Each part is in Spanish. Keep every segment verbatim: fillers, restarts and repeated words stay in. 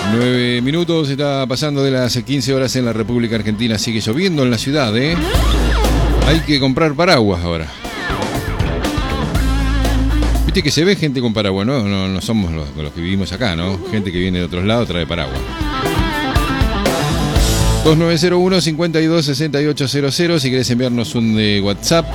Nueve minutos, está pasando de las quince horas en la República Argentina. Sigue lloviendo en la ciudad, ¿eh? Hay que comprar paraguas ahora. Viste que se ve gente con paraguas, ¿no? No, no somos los, los que vivimos acá, ¿no? Gente que viene de otros lados trae paraguas. dos nueve cero uno, cinco dos seis ocho cero cero si querés enviarnos un de WhatsApp.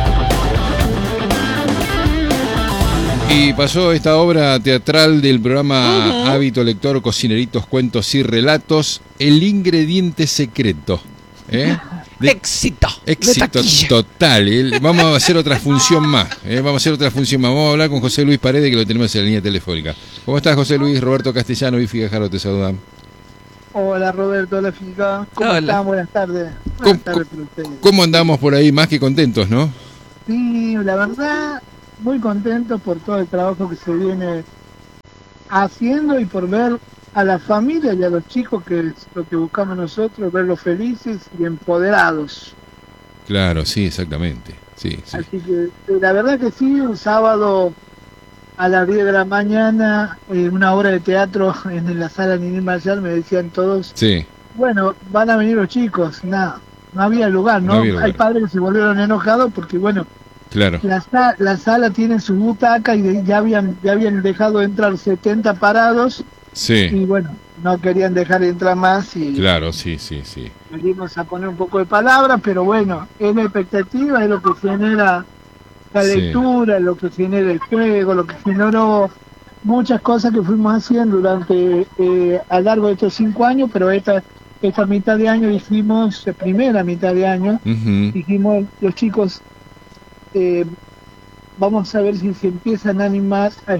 Y pasó esta obra teatral del programa uh-huh. Hábito Lector, Cocineritos, Cuentos y Relatos, El Ingrediente Secreto. ¿Eh? De, éxito. Éxito total. ¿eh? Vamos a hacer otra función más. ¿eh? Vamos a hacer otra función más. Vamos a hablar con José Luis Paredes, que lo tenemos en la línea telefónica. ¿Cómo estás, José Luis? Roberto Castellano y Figajaro te saludan. Hola, Roberto. Hola, Figa. ¿Cómo Hola. están? Buenas tardes. Buenas ¿Cómo, tardes para ustedes. ¿Cómo andamos por ahí? Más que contentos, ¿no? Sí, la verdad, muy contento por todo el trabajo que se viene haciendo y por ver a la familia y a los chicos, que es lo que buscamos nosotros, verlos felices y empoderados. Claro, sí, exactamente. Sí, sí. Así que la verdad que sí, un sábado a las diez de la mañana, eh, una obra de teatro en la sala Nini Marshall, me decían todos, Sí. bueno, van a venir los chicos. Nada, no había lugar, ¿no? No había lugar. Hay padres que se volvieron enojados porque, bueno, Claro. La, sa la sala tiene su butaca y de ya habían ya habían dejado entrar setenta parados. Sí. Y bueno, no querían dejar entrar más y Claro, sí, sí, sí. venimos a poner un poco de palabras, pero bueno, es la expectativa, es lo que genera la Sí. lectura, es lo que genera el juego, lo que generó muchas cosas que fuimos haciendo durante eh, a lo largo de estos cinco años, pero esta esta mitad de año dijimos, primera mitad de año, Uh-huh. dijimos los chicos, Eh, vamos a ver si se empiezan a animar a